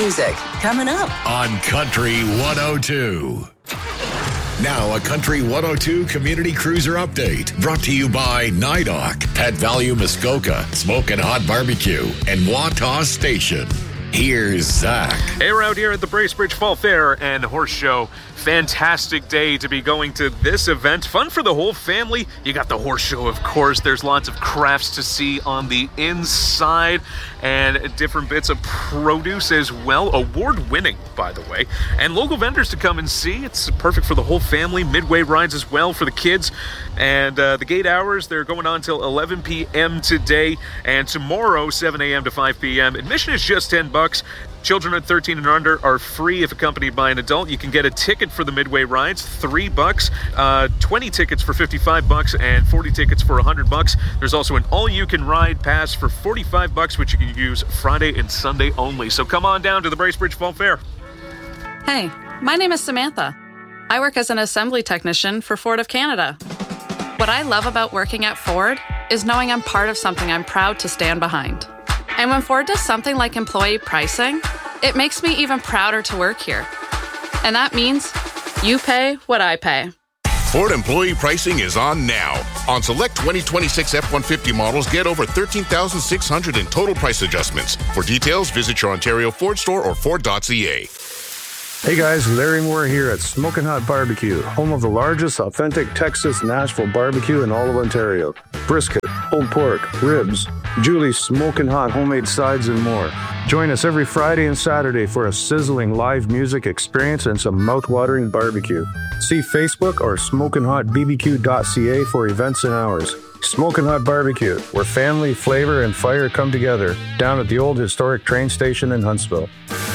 music coming up on Country 102. Now, a Country 102 Community Cruiser update brought to you by NIDOC, Pet Value Muskoka, Smokin' Hot Barbecue, and Wataw Station. Here's Zach. Hey, we're out here at the Bracebridge Fall Fair and Horse Show. Fantastic day to be going to this event. Fun for the whole family. You got the horse show, of course. There's lots of crafts to see on the inside and different bits of produce as well. Award-winning, by the way. And local vendors to come and see. It's perfect for the whole family. Midway rides as well for the kids. And the gate hours, they're going on till 11 p.m. today. And tomorrow, 7 a.m. to 5 p.m. Admission is just $10. Children at 13 and under are free if accompanied by an adult. You can get a ticket for the Midway rides, $3, 20 tickets for $55, and 40 tickets for $100. There's also an all-you-can-ride pass for $45, which you can use Friday and Sunday only. So come on down to the Bracebridge Fall Fair. Hey, my name is Samantha. I work as an assembly technician for Ford of Canada. What I love about working at Ford is knowing I'm part of something I'm proud to stand behind. And when Ford does something like employee pricing, it makes me even prouder to work here. And that means you pay what I pay. Ford employee pricing is on now. On select 2026 F-150 models, get over $13,600 in total price adjustments. For details, visit your Ontario Ford store or Ford.ca. Hey guys, Larry Moore here at Smokin' Hot Barbecue, home of the largest authentic Texas Nashville barbecue in all of Ontario. Brisket, pulled pork, ribs, Julie's Smokin' Hot homemade sides, and more. Join us every Friday and Saturday for a sizzling live music experience and some mouth-watering barbecue. See Facebook or smokinhotbbq.ca for events and hours. Smokin' Hot Barbecue, where family, flavor, and fire come together, down at the old historic train station in Huntsville.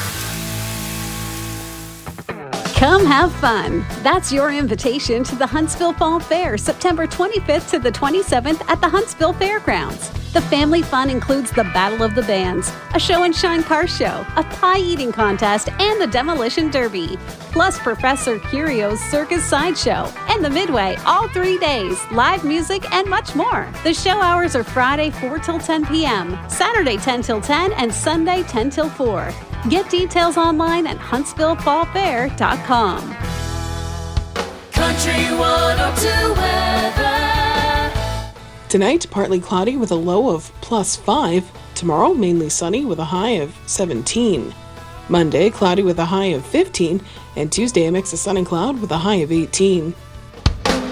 Come have fun. That's your invitation to the Huntsville Fall Fair, September 25th to the 27th at the Huntsville Fairgrounds. The family fun includes the Battle of the Bands, a show and shine car show, a pie eating contest, and the Demolition Derby. Plus Professor Curio's Circus Sideshow and the Midway all 3 days, live music, and much more. The show hours are Friday 4 till 10 p.m., Saturday 10 till 10, and Sunday 10 till 4. Get details online at HuntsvilleFallFair.com. Country 102 weather. Tonight, partly cloudy with a low of +5. Tomorrow, mainly sunny with a high of 17. Monday, cloudy with a high of 15. And Tuesday, a mix of sun and cloud with a high of 18.